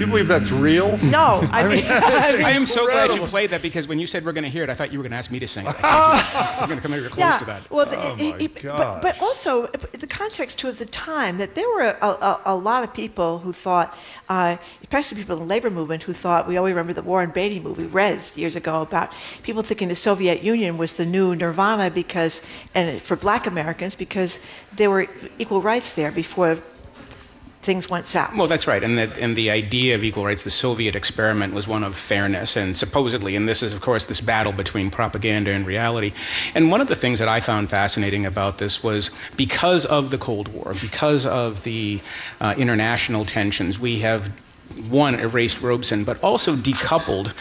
you believe that's real? No, I mean, I am so glad you played that, because when you said we're going to hear it, I thought you were going to ask me to sing it. I'm going to come here close to that. Well, gosh. but also the context too of the time, that there were a lot of people who thought, especially people in the labor movement, who thought, we always remember the Warren Beatty movie, Rez, years ago, about people thinking the Soviet Union was the new Nirvana for Black Americans, because there were equal rights there before things went south. Well, that's right. And the idea of equal rights, the Soviet experiment, was one of fairness, and supposedly, and this is, of course, this battle between propaganda and reality. And one of the things that I found fascinating about this was, because of the Cold War, because of the international tensions, we have, one, erased Robeson, but also decoupled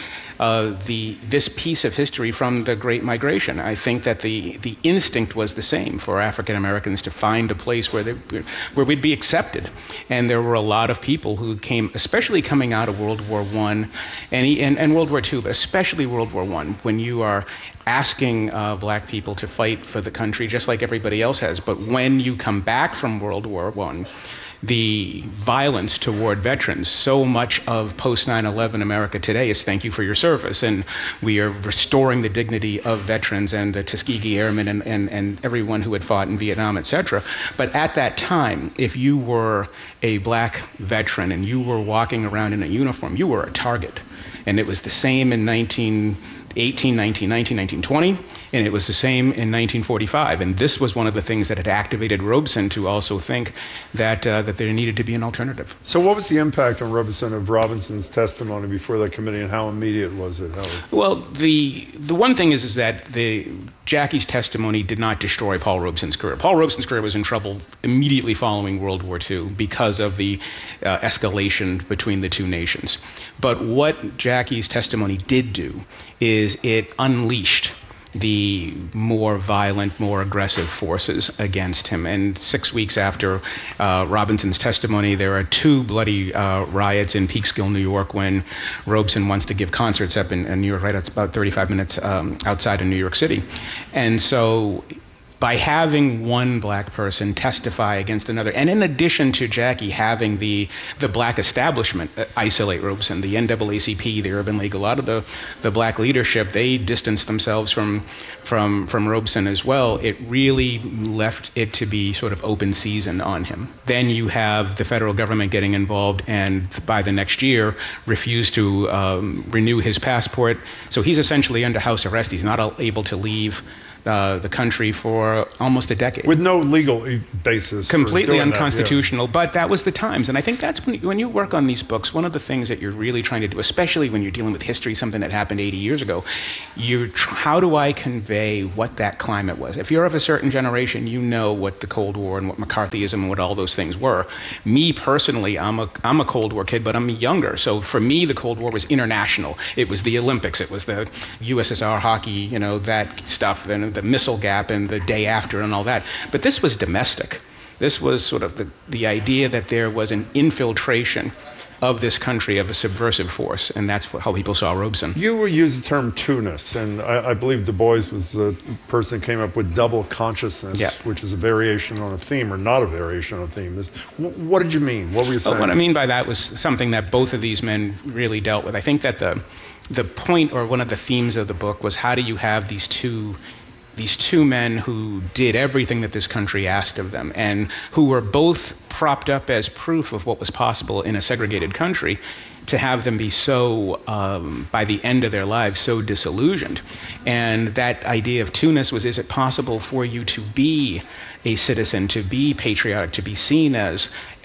this piece of history from the Great Migration. I think that the instinct was the same for African Americans to find a place where we'd be accepted. And there were a lot of people who came, especially coming out of World War I and World War II, but especially World War I, when you are asking black people to fight for the country just like everybody else has. But when you come back from World War I, the violence toward veterans, so much of post 9/11 America today is thank you for your service, and we are restoring the dignity of veterans and the Tuskegee Airmen and everyone who had fought in Vietnam, etc. But at that time, if you were a black veteran and you were walking around in a uniform, you were a target. And it was the same in 1918, 1919, 1920, and it was the same in 1945. And this was one of the things that had activated Robeson to also think that there needed to be an alternative. So what was the impact on Robeson of Robinson's testimony before that committee, and how immediate was it, Howard? Well, the one thing is that Jackie's testimony did not destroy Paul Robeson's career. Paul Robeson's career was in trouble immediately following World War II because of the escalation between the two nations. But what Jackie's testimony did do is it unleashed the more violent, more aggressive forces against him. And 6 weeks after Robinson's testimony, there are two bloody riots in Peekskill, New York, when Robeson wants to give concerts up in New York, right? It's about 35 minutes outside of New York City. And so by having one black person testify against another, and in addition to Jackie having the black establishment isolate Robeson, the NAACP, the Urban League, a lot of the black leadership, they distanced themselves from Robeson as well. It really left it to be sort of open season on him. Then you have the federal government getting involved, and by the next year refused to renew his passport. So he's essentially under house arrest. He's not able to leave the country for almost a decade. With no legal basis. Completely for doing unconstitutional, but that was the times. And I think that's when you work on these books, one of the things that you're really trying to do, especially when you're dealing with history, something that happened 80 years ago, how do I convey what that climate was? If you're of a certain generation, you know what the Cold War and what McCarthyism and what all those things were. Me personally, I'm a Cold War kid, but I'm younger. So for me, the Cold War was international. It was the Olympics. It was the USSR hockey, that stuff, and the missile gap and the day after and all that. But this was domestic. This was sort of the idea that there was an infiltration of this country of a subversive force, and that's how people saw Robeson. You used the term two-ness, and I believe Du Bois was the person that came up with double consciousness, which is a variation on a theme, or not a variation on a theme. What did you mean? What were you saying? What I mean by that was something that both of these men really dealt with. I think that the point, or one of the themes of the book, was how do you have these two men who did everything that this country asked of them, and who were both propped up as proof of what was possible in a segregated country, to have them be so, by the end of their lives, so disillusioned. And that idea of two-ness was, is it possible for you to be a citizen, to be patriotic, to be seen as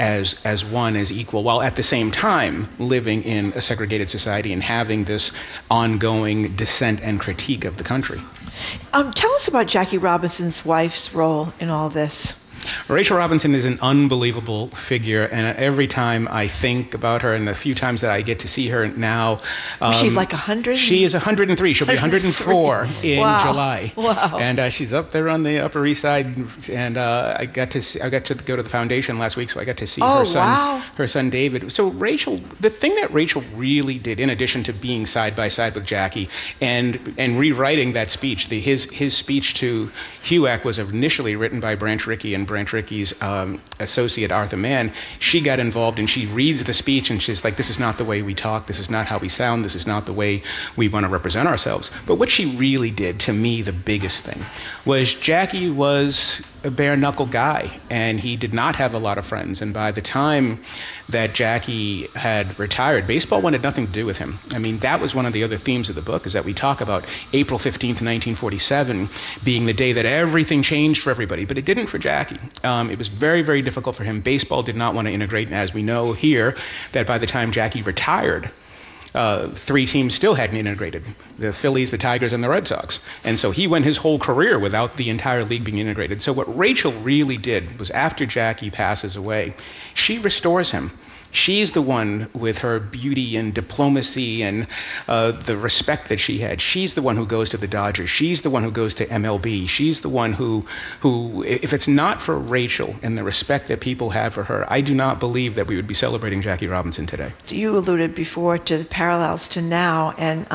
one, as equal, while at the same time living in a segregated society and having this ongoing dissent and critique of the country? Tell us about Jackie Robinson's wife's role in all this. Rachel Robinson is an unbelievable figure, and every time I think about her, and the few times that I get to see her now... Is she like 100? She is 103. She'll be 104 in July. Wow. And she's up there on the Upper East Side, and I got to go to the foundation last week, so I got to see her son David. So Rachel, the thing that Rachel really did, in addition to being side by side with Jackie and rewriting that speech, his speech to HUAC was initially written by Branch Rickey and and Branch Rickey's associate, Arthur Mann, she got involved and she reads the speech and she's like, this is not the way we talk, this is not how we sound, this is not the way we want to represent ourselves. But what she really did, to me, the biggest thing, was Jackie was a bare-knuckle guy, and he did not have a lot of friends. And by the time that Jackie had retired, baseball wanted nothing to do with him. I mean, that was one of the other themes of the book, is that we talk about April 15th, 1947 being the day that everything changed for everybody, but it didn't for Jackie. It was very, very difficult for him. Baseball did not want to integrate, and as we know here, that by the time Jackie retired, 3 teams still hadn't integrated: the Phillies, the Tigers, and the Red Sox. And so he went his whole career without the entire league being integrated. So what Rachel really did was, after Jackie passes away, she restores him. She's the one, with her beauty and diplomacy and the respect that she had. She's the one who goes to the Dodgers. She's the one who goes to MLB. She's the one who, if it's not for Rachel and the respect that people have for her, I do not believe that we would be celebrating Jackie Robinson today. You alluded before to the parallels to now, and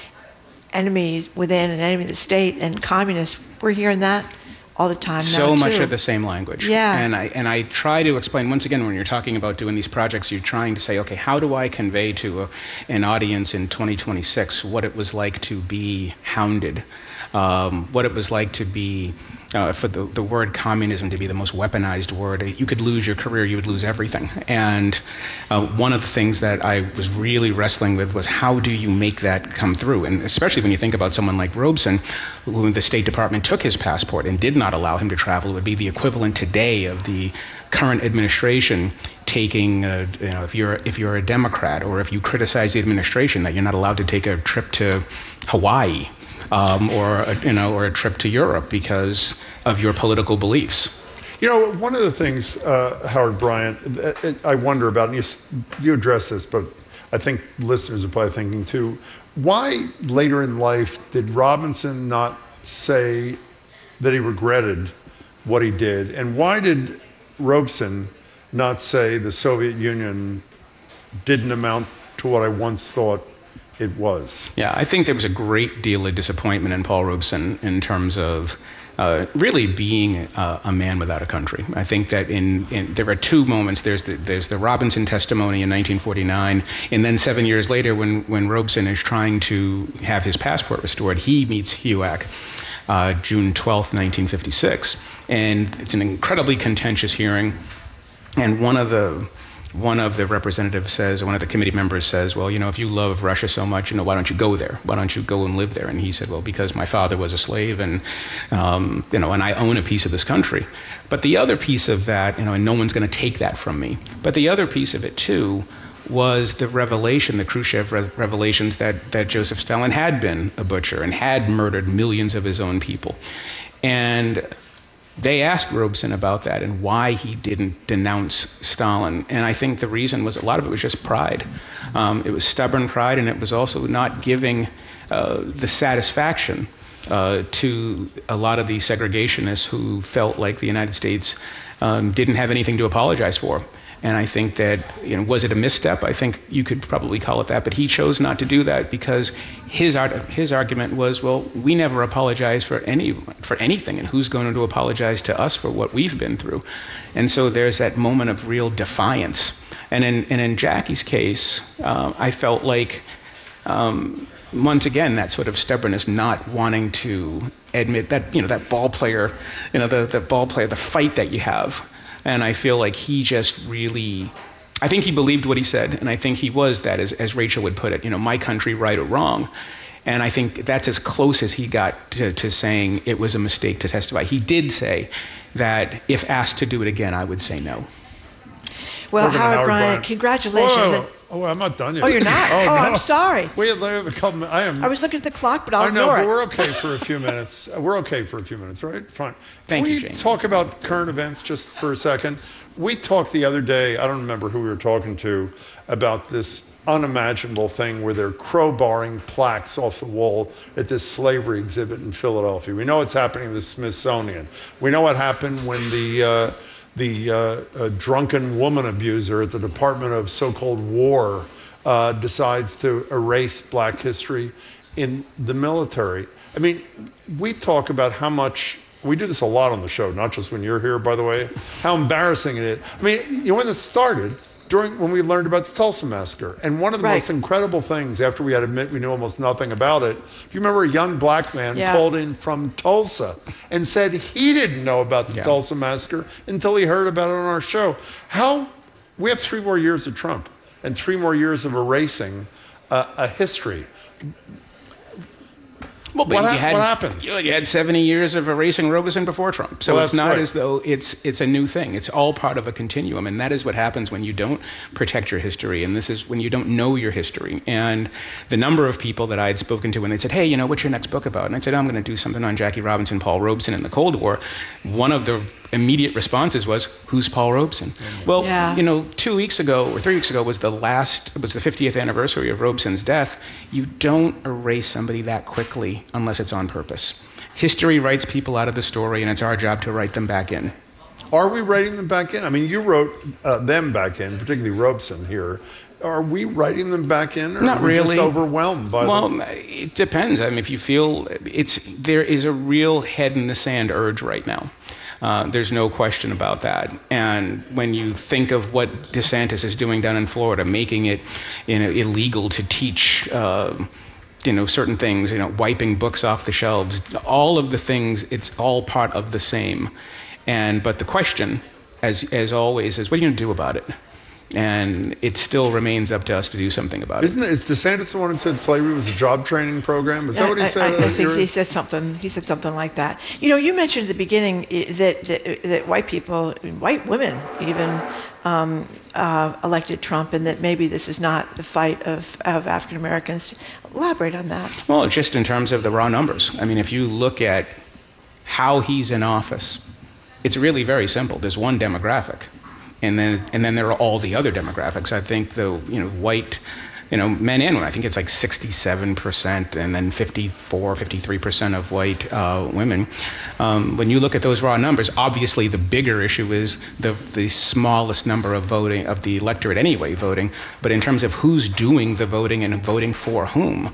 enemies within and enemy of the state and communists. We're hearing that all the time now, so much of the same language. Yeah. And I try to explain, once again, when you're talking about doing these projects, you're trying to say, okay, how do I convey to an audience in 2026 what it was like to be hounded, what it was like to be, for the word communism to be the most weaponized word. You could lose your career, you would lose everything. And one of the things that I was really wrestling with was, how do you make that come through? And especially when you think about someone like Robeson, who the State Department took his passport and did not allow him to travel. It would be the equivalent today of the current administration taking, if you're a Democrat, or if you criticize the administration, that you're not allowed to take a trip to Hawaii. Or a trip to Europe because of your political beliefs. You know, one of the things, Howard Bryant, I wonder about, and you address this, but I think listeners are probably thinking too, why later in life did Robinson not say that he regretted what he did? And why did Robeson not say the Soviet Union didn't amount to what I once thought it was? Yeah, I think there was a great deal of disappointment in Paul Robeson in terms of really being a man without a country. I think that there are 2 moments. There's the Robinson testimony in 1949, and then 7 years later, when Robeson is trying to have his passport restored, he meets HUAC, June 12th, 1956, and it's an incredibly contentious hearing. And one of the representatives says, one of the committee members says, well, if you love Russia so much, why don't you go there? Why don't you go and live there? And he said, well, because my father was a slave, and and I own a piece of this country. But the other piece of that, and no one's going to take that from me. But the other piece of it too was the revelation, the Khrushchev revelations, that Joseph Stalin had been a butcher and had murdered millions of his own people. And they asked Robeson about that and why he didn't denounce Stalin. And I think the reason was, a lot of it was just pride. It was stubborn pride, and it was also not giving the satisfaction to a lot of the segregationists who felt like the United States didn't have anything to apologize for. And I think that, was it a misstep? I think you could probably call it that, but he chose not to do that because his argument was, well, we never apologize for anything, and who's going to apologize to us for what we've been through? And so there's that moment of real defiance. And in Jackie's case, I felt like, once again, that sort of stubbornness, not wanting to admit that, that ball player, the ball player, the fight that you have. And I feel like he just really, I think he believed what he said, and I think he was that, as Rachel would put it, my country, right or wrong. And I think that's as close as he got to saying it was a mistake to testify. He did say that if asked to do it again, I would say no. Well, Howard Bryant, congratulations. Whoa. Oh, I'm not done yet. Oh, you're not? Oh, no. I'm sorry. We have a couple. I was looking at the clock, but I'll ignore it. I know, but we're okay for a few minutes. We're okay for a few minutes, right? Fine. Thank you, Can we Jamie. talk about current events just for a second? We talked the other day, I don't remember who we were talking to, about this unimaginable thing where they're crowbarring plaques off the wall at this slavery exhibit in Philadelphia. We know what's happening at the Smithsonian. We know what happened when the drunken woman abuser at the Department of so-called War decides to erase black history in the military. I mean, we talk about how much we do this a lot on the show, not just when you're here, by the way, how embarrassing it is. I mean, you know, when it started, when we learned about the Tulsa Massacre. And one of the most incredible things, after we had to admit we knew almost nothing about it, you remember a young black man called in from Tulsa and said he didn't know about the Tulsa Massacre until he heard about it on our show. We have 3 more years of Trump and 3 more years of erasing a history. Well, but what happens? You had 70 years of erasing Robeson before Trump. So it's not as though it's a new thing. It's all part of a continuum. And that is what happens when you don't protect your history. And this is when you don't know your history. And the number of people that I had spoken to when they said, hey, you know, what's your next book about? And I said, I'm going to do something on Jackie Robinson, Paul Robeson, and the Cold War. One of the immediate responses was, who's Paul Robeson? Well, you know, 2 weeks ago or 3 weeks ago was the 50th anniversary of Robeson's death. You don't erase somebody that quickly unless it's on purpose. History writes people out of the story, and it's our job to write them back in. Are we writing them back in? I mean, you wrote them back in, particularly Robeson here. Are we writing them back in, or not are we really. just overwhelmed by them? Well, it depends. I mean, if you feel there is a real head in the sand urge right now. There's no question about that. And when you think of what DeSantis is doing down in Florida, making it illegal to teach certain things, wiping books off the shelves, all of the things, it's all part of the same. But the question, as always, is what are you going to do about it? And it still remains up to us to do something about it. Is DeSantis the one who said slavery was a job training program? Is that what he said? I think he said something. He said something like that. You know, you mentioned at the beginning that white people, white women even, elected Trump, and that maybe this is not the fight of African Americans. Elaborate on that. Well, just in terms of the raw numbers. I mean, if you look at how he's in office, it's really very simple. There's one demographic. And then there are all the other demographics. I think the white men and women, I think it's like 67% and then 53% of white women. When you look at those raw numbers, obviously the bigger issue is the smallest number of the electorate anyway voting. But in terms of who's doing the voting and voting for whom,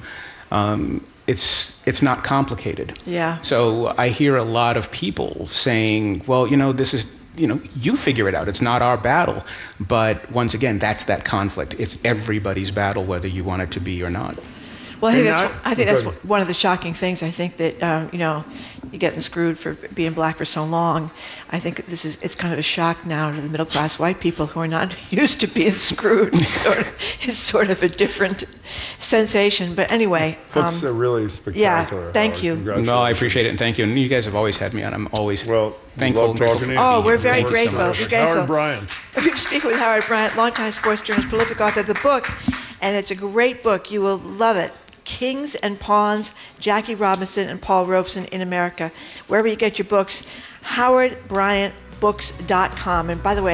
it's not complicated. Yeah. So I hear a lot of people saying, well, this is, you figure it out. It's not our battle. But once again, that's that conflict. It's everybody's battle, whether you want it to be or not. Well, I think that's one of the shocking things. I think that, you're getting screwed for being black for so long. I think it's kind of a shock now to the middle-class white people who are not used to being screwed. It's sort of a different sensation. But anyway. Books are really spectacular. Yeah, thank you. No, I appreciate it, and thank you. And you guys have always had me on. I'm always thankful. Love talking to you. Oh, we're very grateful. So Howard Bryant. We're speaking with Howard Bryant, longtime sports journalist, prolific author of the book, and it's a great book. You will love it. Kings and Pawns, Jackie Robinson and Paul Robeson in America. Wherever you get your books, howardbryantbooks.com. And by the way,